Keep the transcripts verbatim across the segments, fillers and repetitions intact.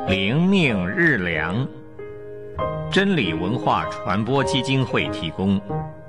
灵命日粮，真理文化传播基金会提供。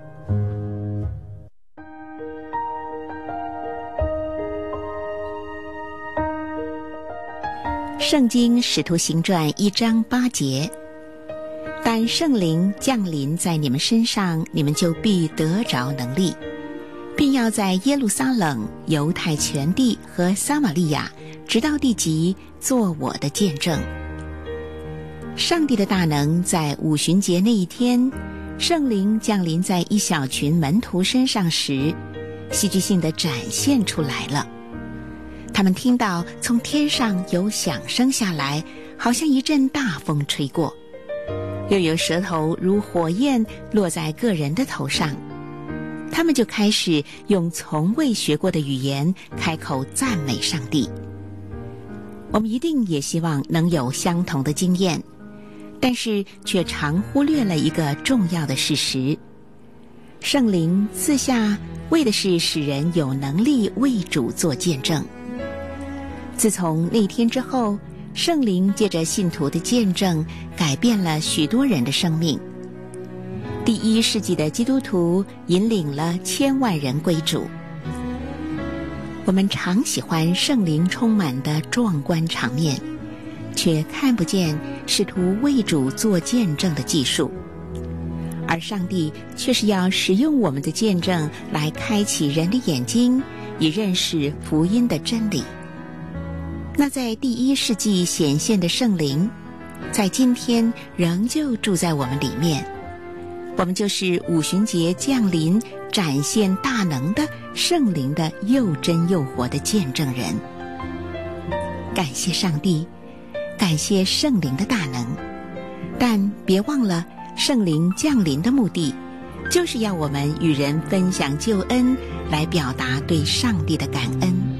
圣经使徒行传一章八节，但圣灵降临在你们身上，你们就必得着能力，并要在耶路撒冷、犹太全地和撒玛利亚，直到地极，做我的见证。上帝的大能在五旬节那一天，圣灵降临在一小群门徒身上时，戏剧性地展现出来了。他们听到从天上有响声下来，好像一阵大风吹过，又有舌头如火焰落在个人的头上，他们就开始用从未学过的语言开口赞美上帝。我们一定也希望能有相同的经验，但是却常忽略了一个重要的事实：圣灵赐下为的是使人有能力为主做见证。自从那天之后，圣灵借着信徒的见证改变了许多人的生命。第一世纪的基督徒引领了千万人归主。我们常喜欢圣灵充满的壮观场面，却看不见使徒为主做见证的技术，而上帝却是要使用我们的见证来开启人的眼睛，以认识福音的真理。那在第一世纪显现的圣灵，在今天仍旧住在我们里面。我们就是五旬节降临展现大能的圣灵的又真又活的见证人。感谢上帝，感谢圣灵的大能，但别忘了圣灵降临的目的，就是要我们与人分享救恩，来表达对上帝的感恩。